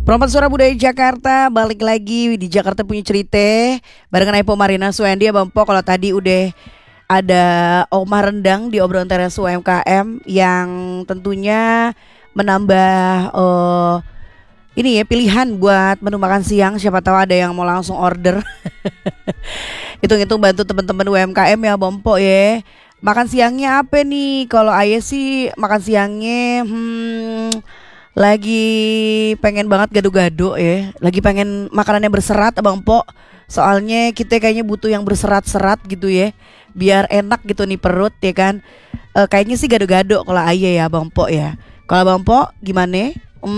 Perempat Suara Budaya Jakarta balik lagi di Jakarta Punya Cerita barengan Epo Marina Suendi. Abang Po, kalau tadi udah ada Omah Rendang di obrolan teras UMKM yang tentunya menambah ini ya pilihan buat menu makan siang. Siapa tahu ada yang mau langsung order. Hitung-hitung bantu teman-teman UMKM ya Bang Po ya. Makan siangnya apa nih? Kalau ayah sih makan siangnya lagi pengen banget gado-gado ya. Lagi pengen makanan yang berserat Abang Po. Soalnya kita kayaknya butuh yang berserat-serat gitu ya, biar enak gitu nih perut ya kan. Kayaknya sih gado-gado kalau ayah ya Abang Po ya. Kalau Abang Po gimana?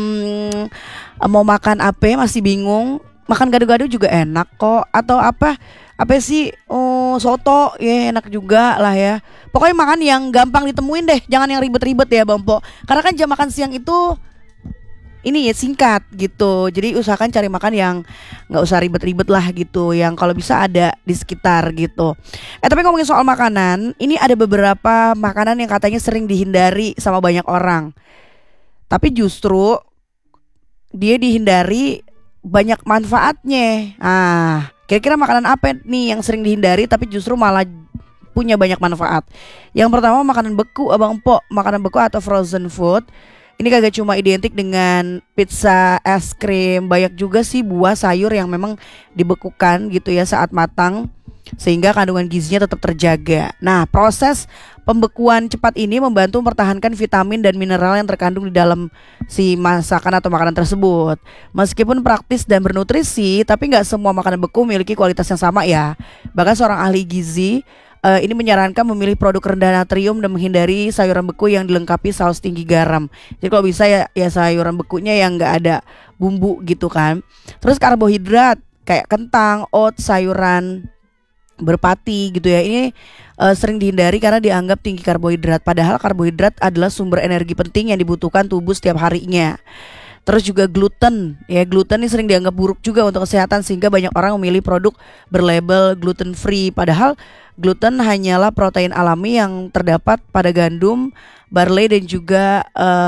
Mau makan apa? Masih bingung. Makan gado-gado juga enak kok. Atau apa sih? Soto ya enak juga lah ya. Pokoknya makan yang gampang ditemuin deh. Jangan yang ribet-ribet ya Bang Po. Karena kan jam makan siang itu ini ya singkat gitu. Jadi usahakan cari makan yang gak usah ribet-ribet lah gitu, yang kalau bisa ada di sekitar gitu. Tapi ngomongin soal makanan, ini ada beberapa makanan yang katanya sering dihindari sama banyak orang, tapi justru dia dihindari banyak manfaatnya. Kira-kira makanan apa nih yang sering dihindari tapi justru malah punya banyak manfaat? Yang pertama makanan beku Abang Po. Makanan beku atau frozen food ini kagak cuma identik dengan pizza, es krim, banyak juga sih buah sayur yang memang dibekukan gitu ya saat matang, sehingga kandungan gizinya tetap terjaga. Nah, proses pembekuan cepat ini membantu mempertahankan vitamin dan mineral yang terkandung di dalam si masakan atau makanan tersebut. Meskipun praktis dan bernutrisi, tapi nggak semua makanan beku memiliki kualitas yang sama ya. Bahkan seorang ahli gizi ini menyarankan memilih produk rendah natrium dan menghindari sayuran beku yang dilengkapi saus tinggi garam. Jadi kalau bisa ya sayuran bekunya yang nggak ada bumbu gitu kan. Terus karbohidrat kayak kentang, oats, sayuran berpati gitu ya. Ini sering dihindari karena dianggap tinggi karbohidrat. Padahal karbohidrat adalah sumber energi penting yang dibutuhkan tubuh setiap harinya. Terus juga gluten, ya gluten ini sering dianggap buruk juga untuk kesehatan, sehingga banyak orang memilih produk berlabel gluten free. Padahal gluten hanyalah protein alami yang terdapat pada gandum, barley dan juga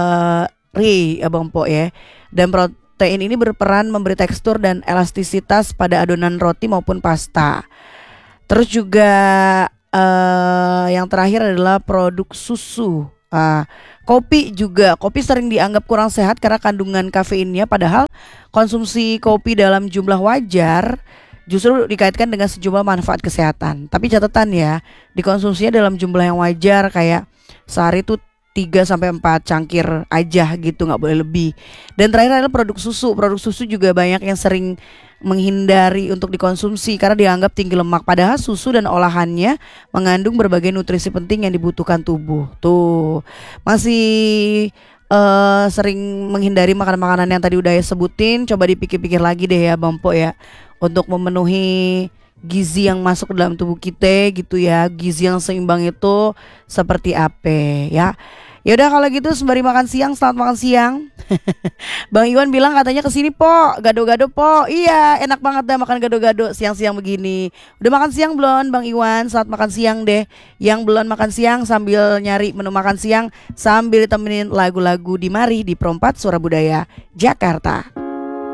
rye Abang Po ya. Dan protein ini berperan memberi tekstur dan elastisitas pada adonan roti maupun pasta. Terus juga yang terakhir adalah produk susu. Kopi juga, kopi sering dianggap kurang sehat karena kandungan kafeinnya, padahal konsumsi kopi dalam jumlah wajar justru dikaitkan dengan sejumlah manfaat kesehatan. Tapi catatan ya, dikonsumsinya dalam jumlah yang wajar, kayak sehari itu 3-4 cangkir aja gitu, gak boleh lebih. Dan terakhir adalah produk susu. Produk susu juga banyak yang sering menghindari untuk dikonsumsi karena dianggap tinggi lemak. Padahal susu dan olahannya mengandung berbagai nutrisi penting yang dibutuhkan tubuh. Tuh, masih sering menghindari makanan-makanan yang tadi udah ya sebutin. Coba dipikir-pikir lagi deh ya Bang Po ya, untuk memenuhi gizi yang masuk ke dalam tubuh kita gitu ya. Gizi yang seimbang itu seperti apa ya. Ya udah kalau gitu sembari makan siang, selamat makan siang. Bang Iwan bilang katanya kesini Po, gado-gado Po. Iya, enak banget dah makan gado-gado siang-siang begini. Udah makan siang belum Bang Iwan? Selamat makan siang deh. Yang belum makan siang sambil nyari menu makan siang, sambil ditemenin lagu-lagu di Mari di Perempat Suara Budaya Jakarta.